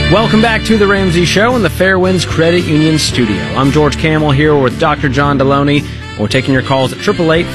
Welcome back to The Ramsey Show in the Fairwinds Credit Union studio. I'm George Camel here with Dr. John Deloney. We're taking your calls at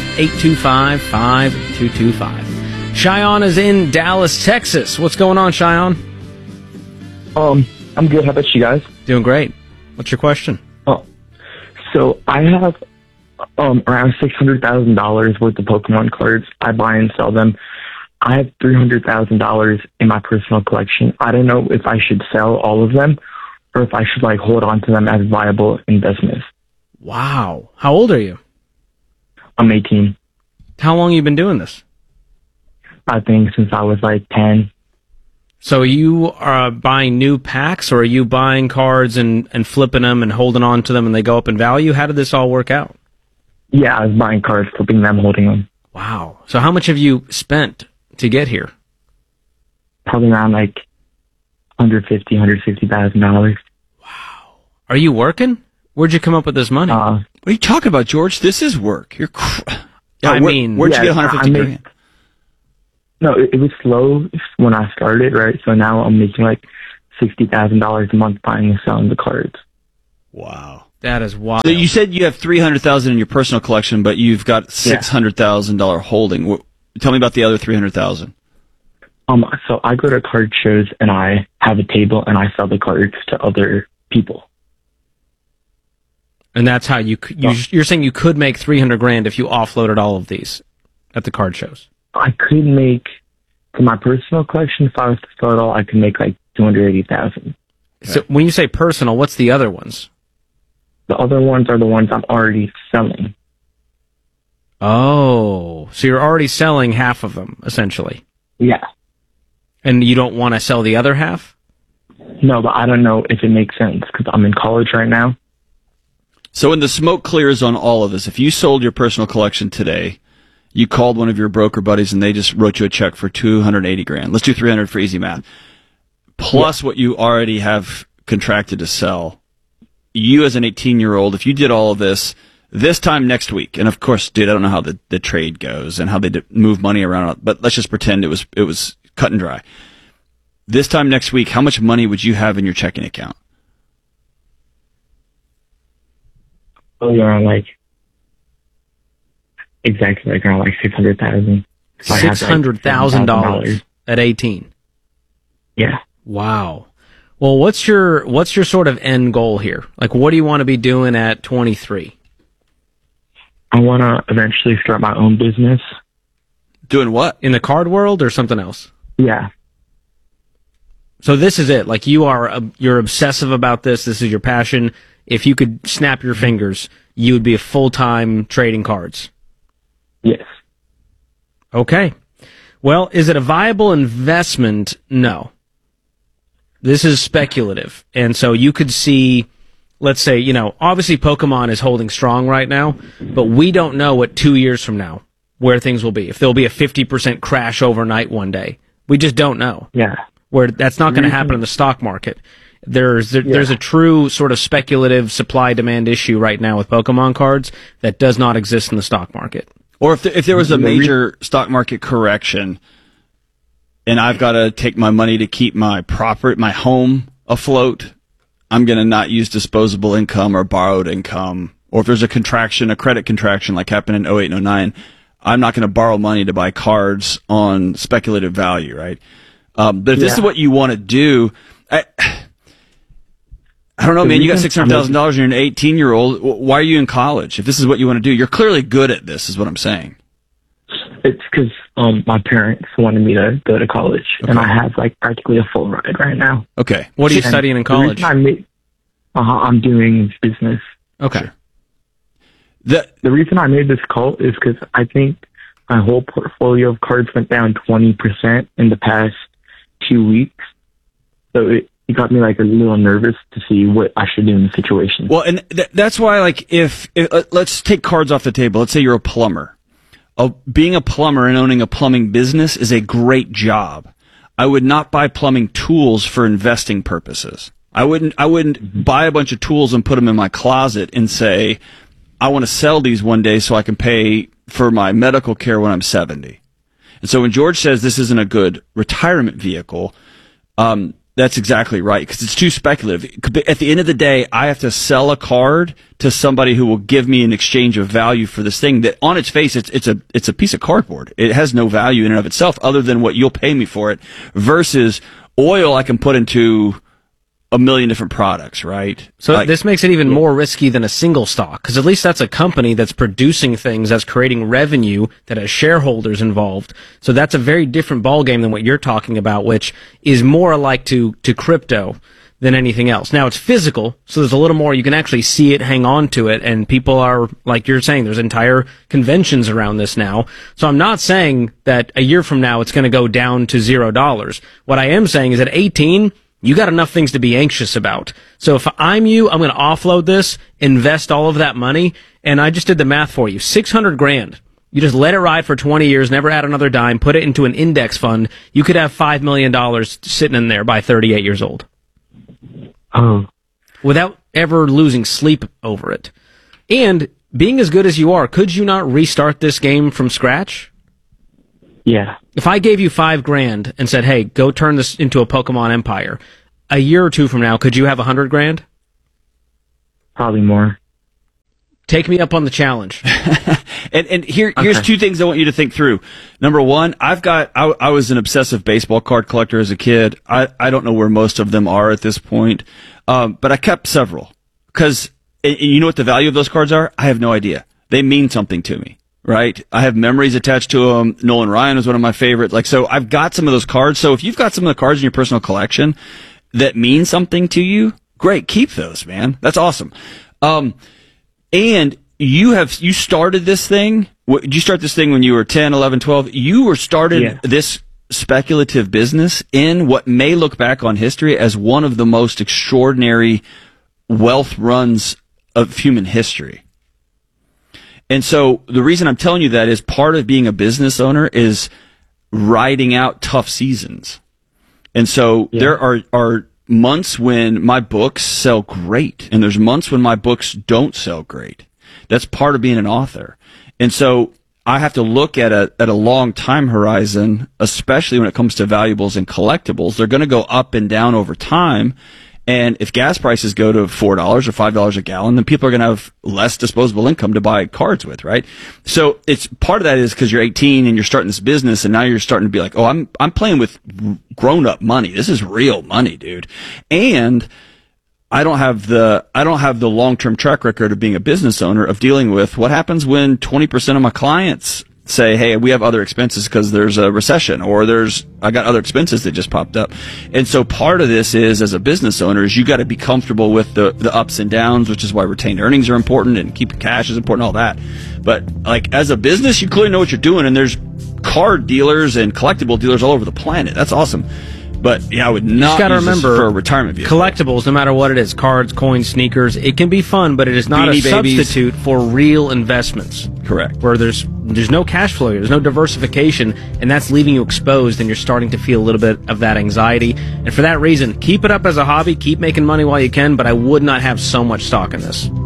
888-825-5225. Cheyenne is in Dallas, Texas. What's going on, Cheyenne? I'm good. How about you guys? Doing great. What's your question? So I have around $600,000 worth of Pokemon cards. I buy and sell them. I have $300,000 in my personal collection. I don't know if I should sell all of them or if I should hold on to them as viable investments. Wow. How old are you? I'm 18. How long have you been doing this? I think since I was 10. So you are buying new packs, or are you buying cards and flipping them and holding on to them and they go up in value? How did this all work out? Yeah, I was buying cards, flipping them, holding them. Wow. So how much have you spent to get here? Probably around $150,000. Wow. Are you working? Where'd you come up with this money? What are you talking about, George? This is work. You're where'd you get 150 grand? No, it was slow when I started, right? So now I'm making $60,000 a month buying and selling the cards. Wow. That is wild. So you said you have $300,000 in your personal collection, but you've got $600,000 holding. Tell me about the other $300,000. So I go to card shows and I have a table and I sell the cards to other people. And that's how you're saying you could make 300 grand if you offloaded all of these at the card shows. I could make, for my personal collection, if I was to sell it all, I could make $280,000. So when you say personal, what's the other ones? The other ones are the ones I'm already selling. Oh, so you're already selling half of them, essentially. Yeah. And you don't want to sell the other half? No, but I don't know if it makes sense because I'm in college right now. So when the smoke clears on all of this, if you sold your personal collection today, you called one of your broker buddies and they just wrote you a check for 280 grand. Let's do 300 for easy math. Plus what you already have contracted to sell. You as an 18-year-old, if you did all of this time next week, and of course, dude, I don't know how the trade goes and how they move money around, but let's just pretend it was cut and dry. This time next week, how much money would you have in your checking account? Oh, you're on exactly around $600,000. $600,000 at 18. Yeah. Wow. Well, what's your sort of end goal here? What do you want to be doing at 23? I want to eventually start my own business. Doing what? In the card world or something else? Yeah. So this is it. You're obsessive about this. This is your passion. If you could snap your fingers, you would be a full-time trading cards. Yes. Okay. Well, is it a viable investment? No. This is speculative. And so you could see, let's say, obviously Pokemon is holding strong right now, but we don't know what 2 years from now, where things will be. If there'll be a 50% crash overnight one day. We just don't know. Yeah. Where that's not going to happen in the stock market. There's a true sort of speculative supply-demand issue right now with Pokemon cards that does not exist in the stock market. Or if there was a major stock market correction and I've got to take my money to keep my home afloat, I'm going to not use disposable income or borrowed income. Or if there's a credit contraction like happened in 08 and 09, I'm not going to borrow money to buy cards on speculative value, right? But if this is what you want to do, I don't know, man. You got $600,000 and you're an 18-year-old. Why are you in college? If this is what you want to do, you're clearly good at this, is what I'm saying. It's because my parents wanted me to go to college, and I have practically a full ride right now. Okay. What are you studying in college? I'm doing business. Okay. The reason I made this call is because I think my whole portfolio of cards went down 20% in the past 2 weeks. So it got me a little nervous to see what I should do in the situation. Well, and that's why if let's take cards off the table. Let's say you're a plumber. Being a plumber and owning a plumbing business is a great job. I would not buy plumbing tools for investing purposes. I wouldn't buy a bunch of tools and put them in my closet and say, I want to sell these one day so I can pay for my medical care when I'm 70. And so when George says this isn't a good retirement vehicle, That's exactly right, because it's too speculative. At the end of the day, I have to sell a card to somebody who will give me an exchange of value for this thing that, on its face, it's a piece of cardboard. It has no value in and of itself, other than what you'll pay me for it. Versus oil, I can put into a million different products, right? So this makes it even more risky than a single stock, because at least that's a company that's producing things, that's creating revenue, that has shareholders involved. So that's a very different ballgame than what you're talking about, which is more alike to crypto than anything else. Now, it's physical, so there's a little more, you can actually see it, hang on to it, and people are, like you're saying, there's entire conventions around this now. So I'm not saying that a year from now it's going to go down to $0. What I am saying is at 18, you got enough things to be anxious about. So if I'm you, I'm going to offload this, invest all of that money, and I just did the math for you. $600,000. You just let it ride for 20 years, never add another dime, put it into an index fund. You could have $5 million sitting in there by 38 years old. Oh. Without ever losing sleep over it. And being as good as you are, could you not restart this game from scratch? Yeah. If I gave you $5,000 and said, hey, go turn this into a Pokemon empire, a year or two from now, could you have $100,000? Probably more. Take me up on the challenge. And here's two things I want you to think through. Number one, I was an obsessive baseball card collector as a kid. I don't know where most of them are at this point. But I kept several. Because, you know what the value of those cards are? I have no idea. They mean something to me. Right? I have memories attached to them. Nolan Ryan was one of my favorites. So I've got some of those cards. So if you've got some of the cards in your personal collection that mean something to you, great. Keep those, man. That's awesome. And you started this thing. Did you start this thing when you were 10, 11, 12? You started this speculative business in what may look back on history as one of the most extraordinary wealth runs of human history. And so the reason I'm telling you that is part of being a business owner is riding out tough seasons. And so there are months when my books sell great, and there's months when my books don't sell great. That's part of being an author. And so I have to look at a long time horizon, especially when it comes to valuables and collectibles. They're going to go up and down over time. And if gas prices go to $4 or $5 a gallon, then people are going to have less disposable income to buy cards with, right? So it's part of that is because you're 18 and you're starting this business, and now you're starting to be like, oh, I'm playing with grown up money. This is real money, dude. And I don't have the long term track record of being a business owner of dealing with what happens when 20% of my clients say, hey, we have other expenses because there's a recession, or I got other expenses that just popped up. And so part of this is, as a business owner, is you got to be comfortable with the ups and downs, which is why retained earnings are important and keeping cash is important, all that. But as a business, you clearly know what you're doing, and there's card dealers and collectible dealers all over the planet. That's awesome. But I would not use this for a retirement vehicle. Collectibles, no matter what it is, cards, coins, sneakers, it can be fun, but it is not a substitute for real investments. Correct. Where there's no cash flow, there's no diversification, and that's leaving you exposed, and you're starting to feel a little bit of that anxiety. And for that reason, keep it up as a hobby, keep making money while you can, but I would not have so much stock in this.